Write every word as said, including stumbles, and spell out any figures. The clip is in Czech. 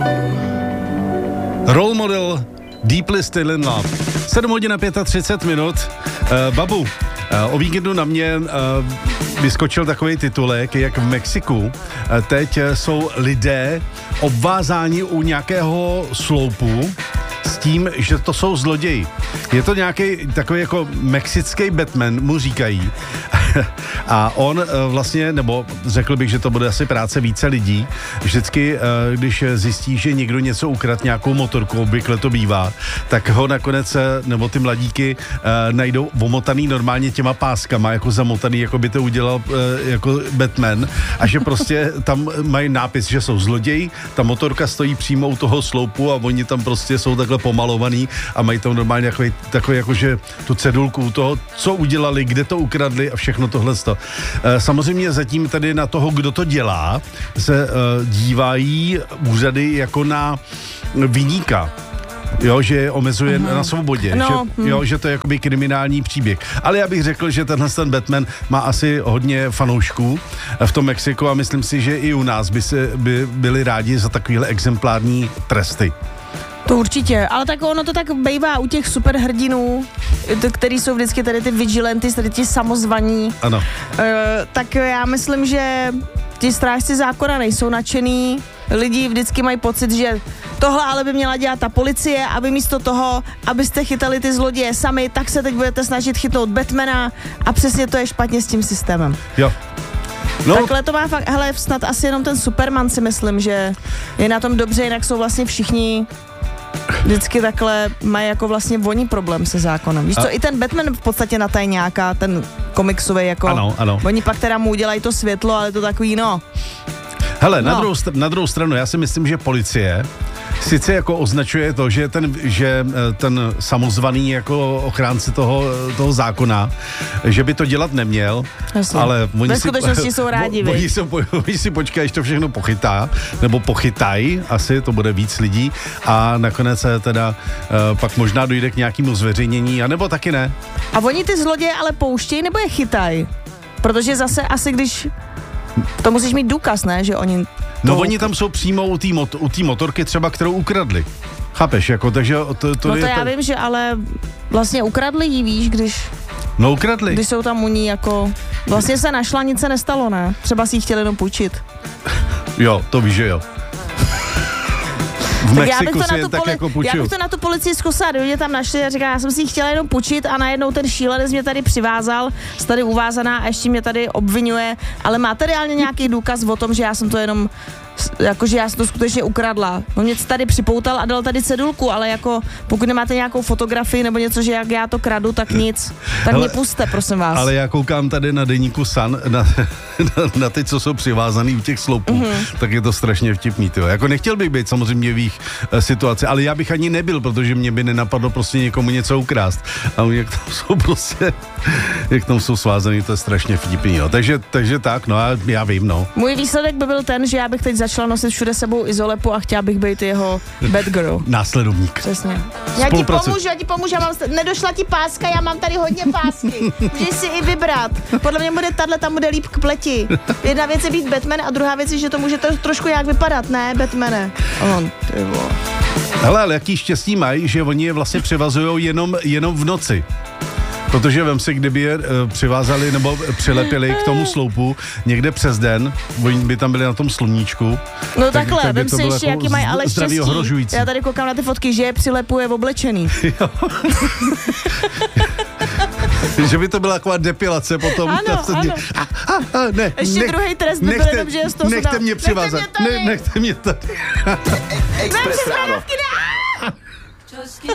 Role model Deeply Still in Love. sedm hodin a třicet pět minut. Uh, babu, uh, o víkendu na mě uh, vyskočil takový titulek, jak v Mexiku uh, teď uh, jsou lidé obvázáni u nějakého sloupu s tím, že to jsou zloději. Je to nějaký takový jako mexický Batman, mu říkají. A on vlastně, nebo řekl bych, že to bude asi práce více lidí, vždycky, když zjistí, že někdo něco ukradl, nějakou motorku, obvykle to bývá, tak ho nakonec, nebo ty mladíky najdou omotaný normálně těma páskama, jako zamotaný, jako by to udělal jako Batman, a že prostě tam mají nápis, že jsou zloději, ta motorka stojí přímo u toho sloupu a oni tam prostě jsou takhle pomalovaný a mají tam normálně takový, takový jakože tu cedulku u toho, co udělali, kde to ukradli a všechno tohleto. Samozřejmě zatím tady na toho, kdo to dělá, se dívají úřady jako na viníka. Jo, že je omezuje uh-huh. na svobodě, no, že, hm. jo, že to je jakoby kriminální příběh. Ale já bych řekl, že tenhle ten Batman má asi hodně fanoušků v tom Mexiku a myslím si, že i u nás by, se, by byli rádi za takovýhle exemplární tresty. To určitě, ale tak ono to tak bývá u těch superhrdinů, který jsou vždycky tady ty vigilanty, tady ti samozvaní. Ano. E, tak já myslím, že ti strážci zákona nejsou nadšený, lidi vždycky mají pocit, že tohle ale by měla dělat ta policie, aby místo toho, abyste chytali ty zloděje sami, tak se teď budete snažit chytnout Batmana a přesně to je špatně s tím systémem. Jo. No. Takhle to má fakt, hele, snad asi jenom ten Superman si myslím, že je na tom dobře, jinak jsou vlastně všichni vždycky takhle mají jako vlastně voní problém se zákonem. Víš co, a... i ten Batman v podstatě na tajňáka, ten komiksový jako, ano, ano. Oni pak teda mu udělají to světlo, ale to takový, no. Hele, no. na, druhou, na druhou stranu, já si myslím, že policie sice jako označuje to, že ten, že ten samozvaný jako ochránce toho, toho zákona, že by to dělat neměl, Jasně. ale oni ve si, skutečnosti jsou rádi, oni, oni, si, oni si počkají, až to všechno pochytá, nebo pochytají, asi to bude víc lidí a nakonec teda uh, pak možná dojde k nějakému zveřejnění, anebo taky ne. A oni ty zloděje ale pouštějí, nebo je chytají? Protože zase asi když, to musíš mít důkaz, ne, že oni... No to... oni tam jsou přímo u té mot- u té motorky třeba, kterou ukradli. Chápeš, jako, takže to, to No to je... já ta... vím, že ale vlastně ukradli jí, víš, když... No ukradli. Když jsou tam u ní jako... Vlastně se našla, nic se nestalo, ne? Třeba si ji chtěli jenom půjčit. Jo, to víš, že jo. V Mexiku si je tak poli- jako půjčil. Já bych to na tu policii zkusila, kdyby mě tam našli a říká, já jsem si ji chtěla jenom půjčit a najednou ten šílenec mě tady přivázal, jsi tady uvázaná a ještě mě tady obvinuje, ale máte reálně nějaký důkaz o tom, že já jsem to jenom, jakože já jsem to skutečně ukradla. On mě tady připoutal a dal tady cedulku, ale jako pokud nemáte nějakou fotografii nebo něco, že jak já to kradu, tak nic. Tak hele, mě puste, prosím vás. Ale já koukám tady na deníku Sun, na, na, na ty, co jsou přivázaný u těch sloupů, mm-hmm. tak je to strašně vtipný, tyjo. Jako nechtěl bych být samozřejmě v jejich uh, situaci, ale já bych ani nebyl, protože mě by nenapadlo prostě někomu něco ukrást. A jak tam jsou prostě, jak tam jsou svázaný, to je strašně vtipný, jo. Takže, takže tak, no já, já vím, no. Můj výsledek by byl ten, že já bych teď začala nosit všude sebou izolepu a chtěla bych být jeho bad girl. Následovník. Přesně. Já ti pomůžu, já ti pomůžu, já mám, nedošla ti páska, já mám tady hodně pásky. Můžeš si i vybrat. Podle mě bude tahle, tam bude líp k pleti. Jedna věc je být Batman a druhá věc je, že to může to trošku nějak vypadat, ne, Batmane? On, ty vole. Hele, ale jaký štěstí mají, že oni je vlastně převazují jenom, jenom v noci. Protože vem si, kdyby je uh, přivázali nebo přilepili k tomu sloupu někde přes den, oni by tam byli na tom sluníčku. No tak, takhle, tak vem si ještě, jako jaký mají ale štěstí. Ohrožující. Já tady koukám na ty fotky, že je přilepuje v oblečený. Že by to byla taková depilace potom. Ano, ano. A, a, a, ne, ještě nech, druhý trest by byl jenom, že je z toho nechte sudal. mě přivázat. Nechte mě tady. Ne, nechte mě tady. Express ráno.